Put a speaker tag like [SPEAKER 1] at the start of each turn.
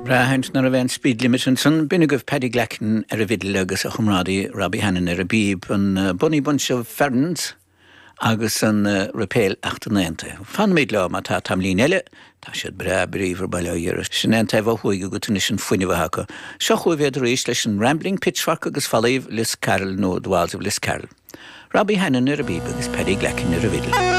[SPEAKER 1] Brahant nar a bhain speed limit an son binne goh Paddy Glacken a vidle agus a chumrádi Robbie Hannon a bíb an bunny bunch of ferns agus an repéil 98. Fan méid lá má tá tamlín eile tá siad bríomhar bailíar sin anta bh chuig go tunis an fuinehhacha. Seo chu bhéad rééis leis an rambling pitchfork agus fallaíh Liz Carroll nó dháilh Liz Carroll. Robbie Hannon a bíb agus Paddy Glacken a vidle.